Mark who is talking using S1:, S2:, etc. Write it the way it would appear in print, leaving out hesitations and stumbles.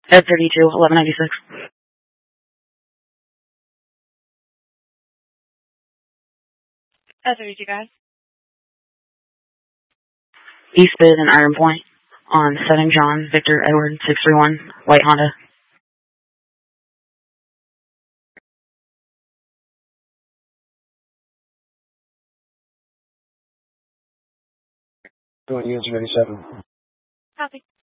S1: Ed 32, 1196.
S2: Ed 32, guys.
S1: East Bid and Iron Point on setting John, Victor, Edward, 631, white Honda.
S3: Doing units ready 7.
S2: Copy.